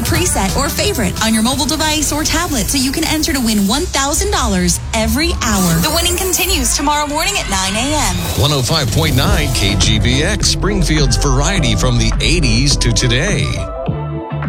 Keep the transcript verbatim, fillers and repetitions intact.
a preset or favorite on your mobile device or tablet so you can enter to win one thousand dollars every hour. The winning continues tomorrow morning at nine a.m. one oh five point nine K G B X, Springfield's variety from the eighties to today.